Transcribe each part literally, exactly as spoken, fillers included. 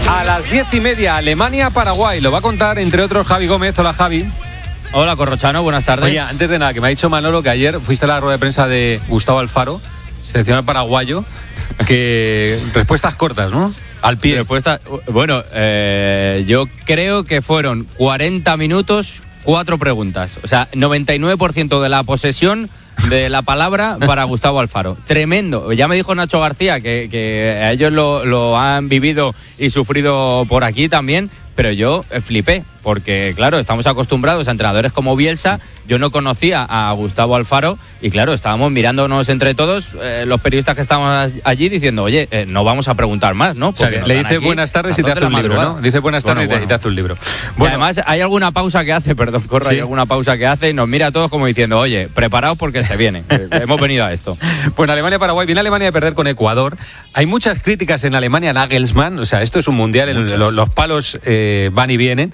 A las diez y media, Alemania-Paraguay. Lo va a contar, entre otros, Javi Gómez. Hola, Javi. Hola, Corrochano, buenas tardes. Oye, antes de nada, que me ha dicho Manolo que ayer fuiste a la rueda de prensa de Gustavo Alfaro, seleccionador paraguayo, que respuestas cortas, ¿no? Al pie. Respuesta, bueno, eh, yo creo que fueron cuarenta minutos, cuatro preguntas. O sea, noventa y nueve por ciento de la posesión de la palabra para Gustavo Alfaro. Tremendo. Ya me dijo Nacho García que, que a ellos lo, lo han vivido y sufrido por aquí también, pero yo eh, flipé. Porque, claro, estamos acostumbrados a entrenadores como Bielsa. Yo no conocía a Gustavo Alfaro y, claro, estábamos mirándonos entre todos, eh, los periodistas que estábamos allí, diciendo, oye, eh, no vamos a preguntar más, ¿no? O sea, le dice buenas tardes y te hace un libro, ¿no? Dice buenas tardes bueno, bueno. y te hace un libro. Bueno, y además, hay alguna pausa que hace, perdón, Corro, ¿sí? Hay alguna pausa que hace y nos mira a todos como diciendo, oye, preparaos porque se viene. Hemos venido a esto. Bueno, Alemania-Paraguay. Viene Alemania de perder con Ecuador. Hay muchas críticas en Alemania a Nagelsmann. O sea, esto es un mundial, en los, los palos eh, van y vienen.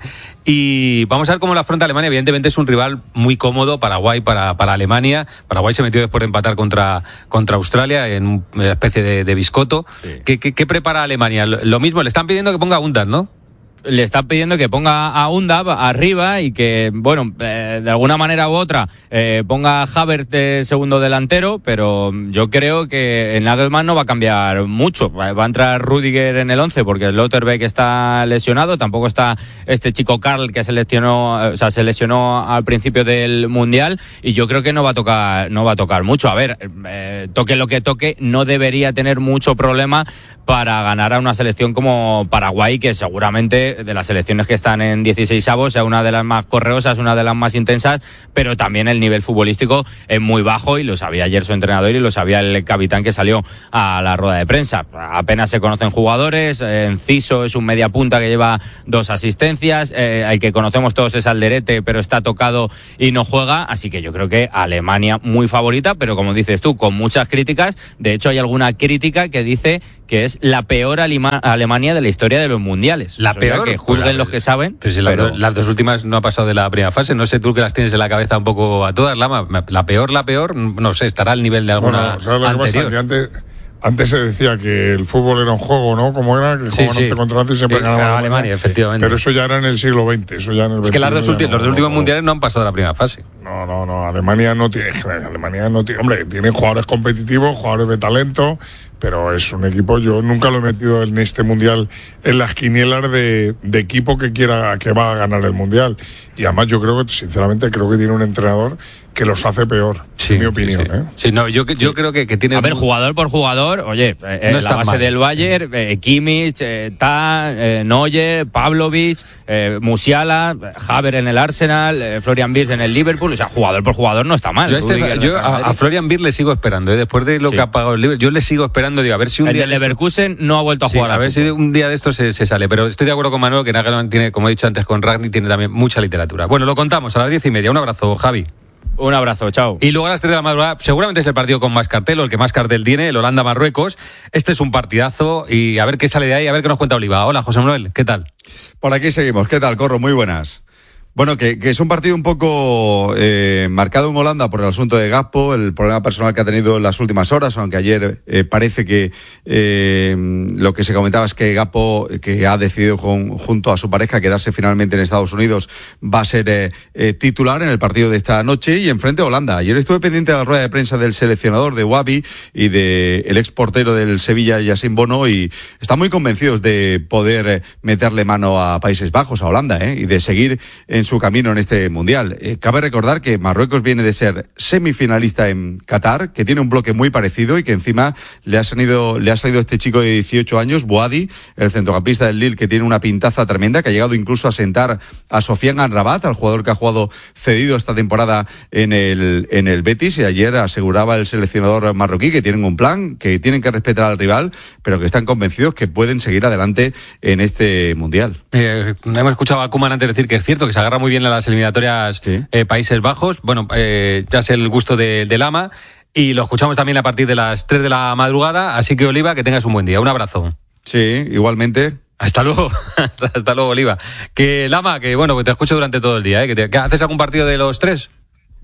Y vamos a ver cómo la afronta Alemania. Evidentemente es un rival muy cómodo, Paraguay para, para Alemania. Paraguay se metió después de empatar contra, contra Australia en una especie de, de biscoto. Sí. ¿Qué, qué, ¿Qué prepara Alemania? Lo mismo, le están pidiendo que ponga Undav, ¿no? Le están pidiendo que ponga a Undav arriba y que, bueno, eh, de alguna manera u otra eh, ponga a Havertz de segundo delantero, pero yo creo que el Nagelsmann no va a cambiar mucho. Va a entrar Rüdiger en el once porque el Schlotterbeck está lesionado, tampoco está este chico Karl que se lesionó, o sea, se lesionó al principio del Mundial y yo creo que no va a tocar, no va a tocar mucho. A ver, eh, toque lo que toque, no debería tener mucho problema para ganar a una selección como Paraguay, que seguramente de las selecciones que están en dieciseisavos sea una de las más correosas, una de las más intensas, pero también el nivel futbolístico es muy bajo y lo sabía ayer su entrenador y lo sabía el capitán que salió a la rueda de prensa. Apenas se conocen jugadores, Enciso es un media punta que lleva dos asistencias, eh, el que conocemos todos es Alderete, pero está tocado y no juega, así que yo creo que Alemania muy favorita, pero como dices tú, con muchas críticas. De hecho hay alguna crítica que dice que es la peor Alima- Alemania de la historia de los mundiales. La peor, que juzguen pues la, los que saben. Pero si pero... Las, las dos últimas no ha pasado de la primera fase, no sé tú que las tienes en la cabeza un poco a todas, Lama. La peor, la peor, no sé, estará al nivel de alguna bueno, ¿sabes lo anterior? Que pasa? Que antes, antes se decía que el fútbol era un juego, ¿no? Como era, que el sí, juego sí. no se controlaba y siempre sí, ganaba Alemania, Alemania, efectivamente. Pero eso ya era en el siglo veinte, eso ya en el Es que las dos últimas, no, los dos últimos no, mundiales no han pasado de la primera fase. No, no, no, Alemania no tiene, Alemania no tiene, hombre, tiene jugadores competitivos, jugadores de talento, pero es un equipo, yo nunca lo he metido en este mundial en las quinielas de, de equipo que quiera, que va a ganar el mundial. Y además yo creo que, sinceramente, creo que tiene un entrenador que los hace peor, sí, en mi opinión. Sí, sí. ¿eh? sí no, yo, yo sí. creo que, que tiene... A ver, jugador por jugador, oye, eh, no la base mal. del Bayern, eh, Kimmich, eh, Ta, eh, Neuer, Pavlovic, eh, Musiala, Havertz en el Arsenal, eh, Florian Wirtz en el Liverpool, o sea, jugador por jugador no está mal. Yo, este, yo a, a Florian Wirtz le sigo esperando, ¿eh? Después de lo sí. que ha pagado el Liverpool, yo le sigo esperando, digo, a ver si un el día... El de Leverkusen esto... no ha vuelto a sí, jugar. A, a ver fútbol. si un día de esto se, se sale, pero estoy de acuerdo con Manuel que Nagelsmann tiene, como he dicho antes con Ragni, tiene también mucha literatura. Bueno, lo contamos a las diez y media. Un abrazo, Javi. Un abrazo, chao. Y luego a las tres de la madrugada, seguramente es el partido con más cartel, o el que más cartel tiene, el Holanda-Marruecos. Este es un partidazo y a ver qué sale de ahí, a ver qué nos cuenta Oliva. Hola, José Manuel, ¿qué tal? Por aquí seguimos. ¿Qué tal, Corro? Muy buenas. Bueno, que, que es un partido un poco eh, marcado en Holanda por el asunto de Gakpo, el problema personal que ha tenido en las últimas horas, aunque ayer eh, parece que eh, lo que se comentaba es que Gakpo, que ha decidido con, junto a su pareja quedarse finalmente en Estados Unidos, va a ser eh, eh, titular en el partido de esta noche y enfrente a Holanda. Ayer estuve pendiente de la rueda de prensa del seleccionador de Wabi y de el ex portero del Sevilla, Yassine Bono, y están muy convencidos de poder meterle mano a Países Bajos, a Holanda, ¿eh? y de seguir en su camino en este mundial. Eh, cabe recordar que Marruecos viene de ser semifinalista en Qatar, que tiene un bloque muy parecido y que encima le ha salido, le ha salido este chico de dieciocho años, Bouhaddi, el centrocampista del Lille, que tiene una pintaza tremenda, que ha llegado incluso a sentar a Sofiane Amrabat, al jugador que ha jugado cedido esta temporada en el, en el Betis, y ayer aseguraba el seleccionador marroquí que tienen un plan, que tienen que respetar al rival, pero que están convencidos que pueden seguir adelante en este mundial. Eh, hemos escuchado a Koeman antes decir que es cierto que se agarra muy bien a las eliminatorias sí. eh, Países Bajos. Bueno, eh, ya sé el gusto de, de Lama y lo escuchamos también a partir de las tres de la madrugada. Así que, Oliva, que tengas un buen día. Un abrazo. Sí, igualmente. Hasta luego. Hasta luego, Oliva. Que Lama, que bueno, que te escucho durante todo el día. ¿eh? Que te, ¿que ¿Haces algún partido de los tres?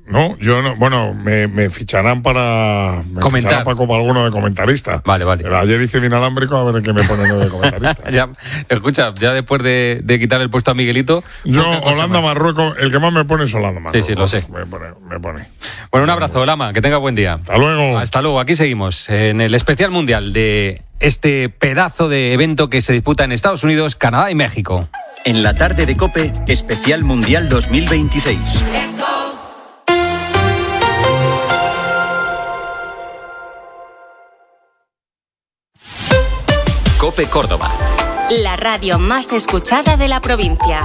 No, yo no, bueno, me, me ficharán para me comentar ficharán para como alguno de comentarista. Vale, vale. Pero ayer hice inalámbrico a ver qué me ponen de comentarista. ya, escucha, ya después de, de quitar el puesto a Miguelito. Yo, Holanda, Marruecos, el que más me pone es Holanda, Marruecos. Sí, sí, lo sé. Me pone, me pone. Bueno, un abrazo, Lama, que tenga buen día. Hasta luego. Hasta luego, aquí seguimos en el especial mundial de este pedazo de evento que se disputa en Estados Unidos, Canadá y México. En la tarde de COPE, especial mundial dos mil veintiséis. COPE Córdoba. La radio más escuchada de la provincia.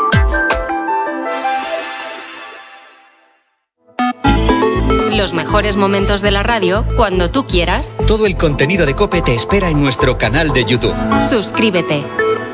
Los mejores momentos de la radio cuando tú quieras. Todo el contenido de COPE te espera en nuestro canal de YouTube. Suscríbete.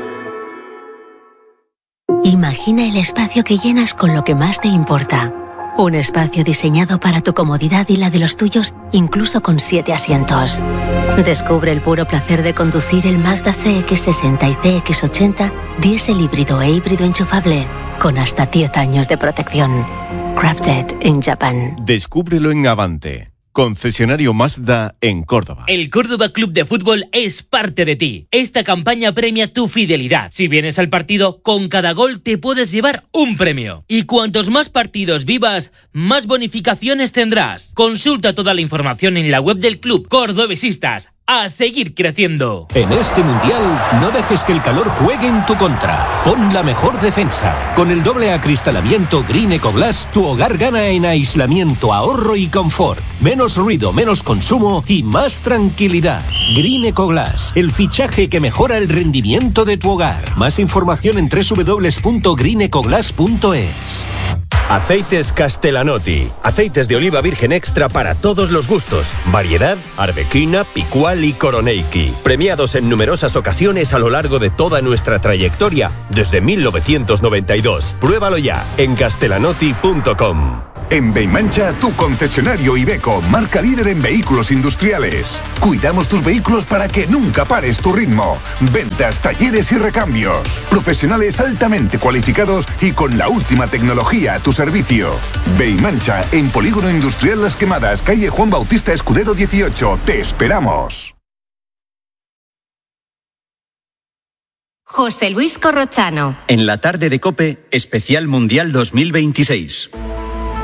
Imagina el espacio que llenas con lo que más te importa. Un espacio diseñado para tu comodidad y la de los tuyos, incluso con siete asientos. Descubre el puro placer de conducir el Mazda C X sesenta y C X ochenta, diésel híbrido e híbrido enchufable, con hasta diez años de protección. Crafted in Japan. Descúbrelo en Avante, concesionario Mazda en Córdoba. El Córdoba Club de Fútbol es parte de ti. Esta campaña premia tu fidelidad. Si vienes al partido, con cada gol te puedes llevar un premio. Y cuantos más partidos vivas, más bonificaciones tendrás. Consulta toda la información en la web del club Cordobesistas. A seguir creciendo. En este mundial, no dejes que el calor juegue en tu contra. Pon la mejor defensa. Con el doble acristalamiento Green Ecoglass, tu hogar gana en aislamiento, ahorro y confort. Menos ruido, menos consumo y más tranquilidad. Green Ecoglass, el fichaje que mejora el rendimiento de tu hogar. Más información en doble u doble u doble u punto green ecoglass punto es. Aceites Castellanotti. Aceites de oliva virgen extra para todos los gustos. Variedad, arbequina, picual y coroneiki. Premiados en numerosas ocasiones a lo largo de toda nuestra trayectoria, desde mil novecientos noventa y dos. Pruébalo ya en castellanotti punto com. En Beimancha, tu concesionario Iveco, marca líder en vehículos industriales. Cuidamos tus vehículos para que nunca pares tu ritmo. Ventas, talleres y recambios. Profesionales altamente cualificados y con la última tecnología a tu servicio. Beimancha, en Polígono Industrial Las Quemadas, calle Juan Bautista Escudero dieciocho. Te esperamos. José Luis Corrochano. En la tarde de COPE, especial mundial dos mil veintiséis.